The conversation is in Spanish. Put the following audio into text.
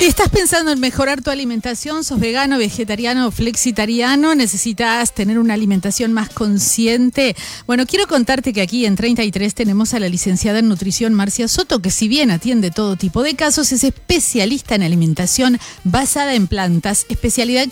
¿Estás pensando en mejorar tu alimentación? ¿Sos vegano, vegetariano o flexitariano? ¿Necesitas tener una alimentación más consciente? Bueno, quiero contarte que aquí en 33 tenemos a la licenciada en nutrición Marcia Soto, que si bien atiende todo tipo de casos, es especialista en alimentación basada en plantas, especialidad